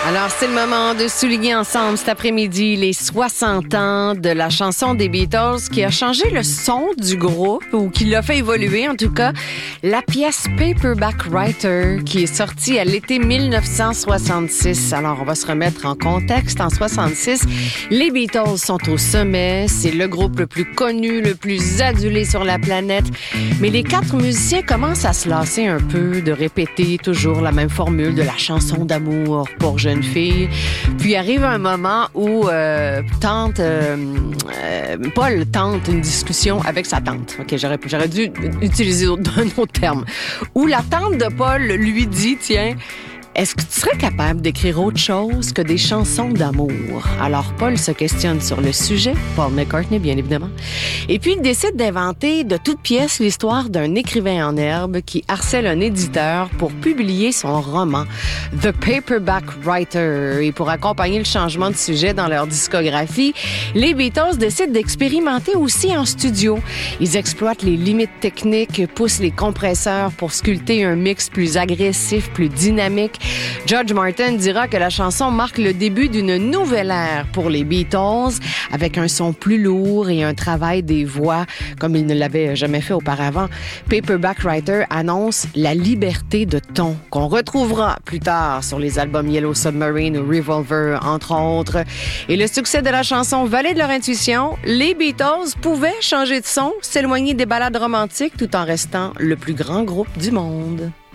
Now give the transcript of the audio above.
Alors, c'est le moment de souligner ensemble cet après-midi les 60 ans de la chanson des Beatles qui a changé le son du groupe, ou qui l'a fait évoluer en tout cas. La pièce Paperback Writer qui est sortie à l'été 1966. Alors, on va se remettre en contexte. En 66, les Beatles sont au sommet. C'est le groupe le plus connu, le plus adulé sur la planète. Mais les 4 musiciens commencent à se lasser un peu de répéter toujours la même formule de la chanson d'amour pour jeunes filles. Puis arrive un moment où Paul tente une discussion avec sa tante. OK, j'aurais dû utiliser un autre terme. Où la tante de Paul lui dit, tiens, est-ce que tu serais capable d'écrire autre chose que des chansons d'amour? Alors, Paul se questionne sur le sujet, Paul McCartney, bien évidemment. Et puis, il décide d'inventer de toutes pièces l'histoire d'un écrivain en herbe qui harcèle un éditeur pour publier son roman, The Paperback Writer. Et pour accompagner le changement de sujet dans leur discographie, les Beatles décident d'expérimenter aussi en studio. Ils exploitent les limites techniques, poussent les compresseurs pour sculpter un mix plus agressif, plus dynamique. George Martin dira que la chanson marque le début d'une nouvelle ère pour les Beatles, avec un son plus lourd et un travail des voix comme il ne l'avait jamais fait auparavant. Paperback Writer annonce la liberté de ton qu'on retrouvera plus tard sur les albums Yellow Submarine ou Revolver, entre autres. Et le succès de la chanson valait de leur intuition. Les Beatles pouvaient changer de son, s'éloigner des ballades romantiques tout en restant le plus grand groupe du monde.